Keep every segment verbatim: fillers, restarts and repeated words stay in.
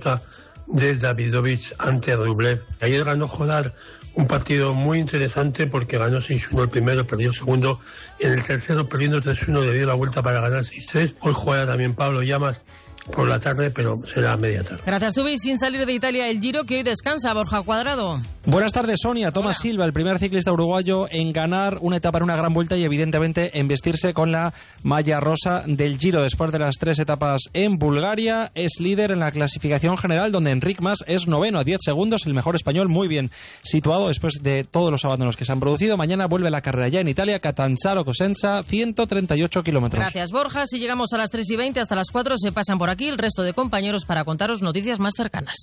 derrota de Davidovich ante Rublev. Ayer ganó Jodar un partido muy interesante porque ganó seis uno el primero, perdió el segundo, en el tercero perdiendo tres uno le dio la vuelta para ganar seis tres. Hoy juega también Pablo Llamas por la tarde, pero será a media tarde. Gracias, Tubi. Sin salir de Italia, el Giro, que hoy descansa. Borja Cuadrado. Buenas tardes, Sonia. Tomás Silva, el primer ciclista uruguayo en ganar una etapa en una gran vuelta y evidentemente en vestirse con la malla rosa del Giro. Después de las tres etapas en Bulgaria, es líder en la clasificación general, donde Enric Mas es noveno a diez segundos, el mejor español, muy bien situado después de todos los abandonos que se han producido. Mañana vuelve la carrera ya en Italia, Catanzaro Cosenza, ciento treinta y ocho kilómetros. Gracias, Borja. Si llegamos a las tres y veinte, hasta las cuatro se pasan por aquí el resto de compañeros para contaros noticias más cercanas.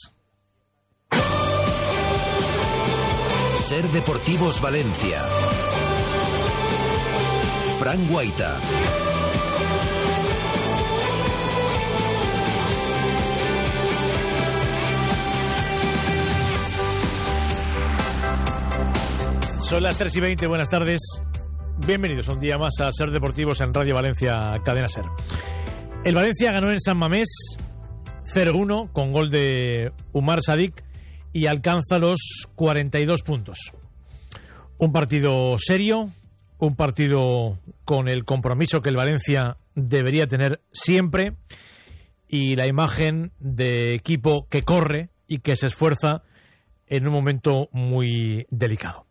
Ser Deportivos Valencia. Fran Guaita. Son las tres y veinte, buenas tardes. Bienvenidos un día más a Ser Deportivos en Radio Valencia, Cadena Ser. El Valencia ganó en San Mamés cero uno con gol de Umar Sadik y alcanza los cuarenta y dos puntos. Un partido serio, un partido con el compromiso que el Valencia debería tener siempre y la imagen de equipo que corre y que se esfuerza en un momento muy delicado.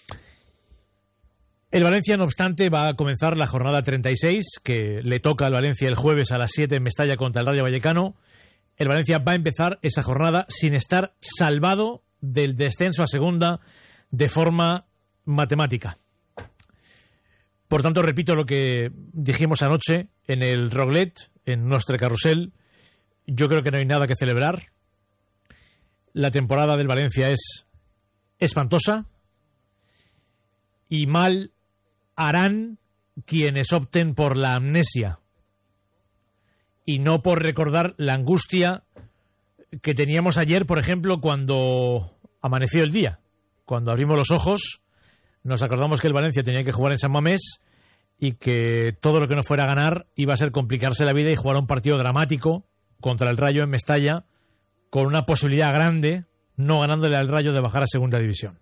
El Valencia, no obstante, va a comenzar la jornada treinta y seis, que le toca al Valencia el jueves a las siete en Mestalla contra el Rayo Vallecano. El Valencia va a empezar esa jornada sin estar salvado del descenso a segunda de forma matemática. Por tanto, repito lo que dijimos anoche en el Roglet, en nuestro carrusel. Yo creo que no hay nada que celebrar. La temporada del Valencia es espantosa y mal harán quienes opten por la amnesia y no por recordar la angustia que teníamos ayer, por ejemplo, cuando amaneció el día. Cuando abrimos los ojos, nos acordamos que el Valencia tenía que jugar en San Mamés y que todo lo que no fuera a ganar iba a ser complicarse la vida y jugar un partido dramático contra el Rayo en Mestalla, con una posibilidad grande, no ganándole al Rayo, de bajar a segunda división.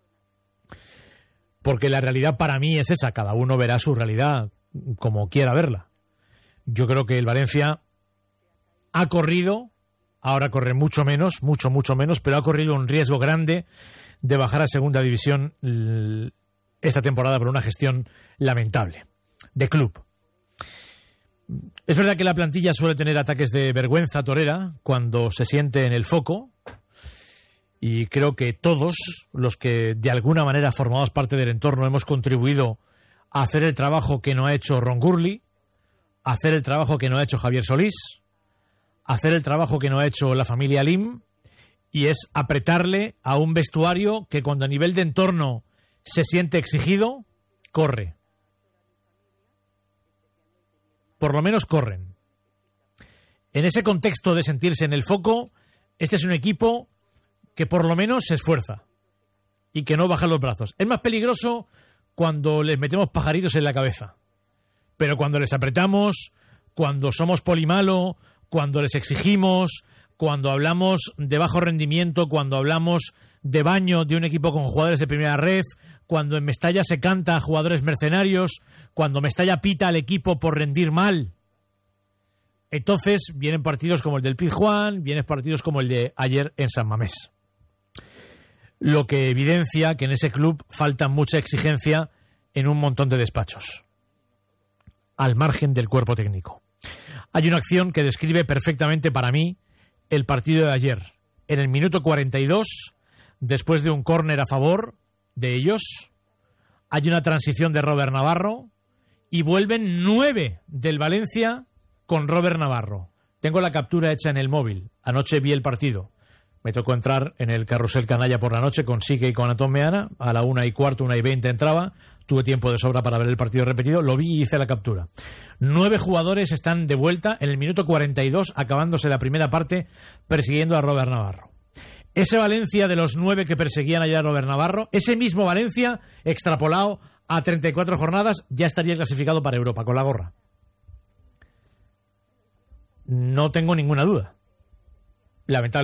Porque la realidad para mí es esa, cada uno verá su realidad como quiera verla. Yo creo que el Valencia ha corrido, ahora corre mucho menos, mucho, mucho menos, pero ha corrido un riesgo grande de bajar a segunda división esta temporada por una gestión lamentable de club. Es verdad que la plantilla suele tener ataques de vergüenza torera cuando se siente en el foco, y creo que todos los que de alguna manera formamos parte del entorno hemos contribuido a hacer el trabajo que no ha hecho Ron Gurley, a hacer el trabajo que no ha hecho Javier Solís, a hacer el trabajo que no ha hecho la familia Lim, y es apretarle a un vestuario que cuando a nivel de entorno se siente exigido, corre. Por lo menos corren. En ese contexto de sentirse en el foco, este es un equipo que por lo menos se esfuerza y que no baja los brazos. Es más peligroso cuando les metemos pajaritos en la cabeza, pero cuando les apretamos, cuando somos polimalo, cuando les exigimos, cuando hablamos de bajo rendimiento, cuando hablamos de baño de un equipo con jugadores de primera red, cuando en Mestalla se canta a jugadores mercenarios, cuando Mestalla pita al equipo por rendir mal, entonces vienen partidos como el del Pizjuán, vienen partidos como el de ayer en San Mamés. Lo que evidencia que en ese club falta mucha exigencia en un montón de despachos, al margen del cuerpo técnico. Hay una acción que describe perfectamente para mí el partido de ayer. En el minuto cuarenta y dos, después de un córner a favor de ellos, hay una transición de Robert Navarro y vuelven nueve del Valencia con Robert Navarro. Tengo la captura hecha en el móvil. Anoche vi el partido. Me tocó entrar en el carrusel canalla por la noche con Sique y con Antón Meana. A la una y cuarto, una y veinte entraba. Tuve tiempo de sobra para ver el partido repetido. Lo vi y hice la captura. Nueve jugadores están de vuelta en el minuto cuarenta y dos, acabándose la primera parte, persiguiendo a Robert Navarro. Ese Valencia de los nueve que perseguían ayer a Robert Navarro, ese mismo Valencia, extrapolado a treinta y cuatro jornadas, ya estaría clasificado para Europa con la gorra. No tengo ninguna duda. Lamentablemente.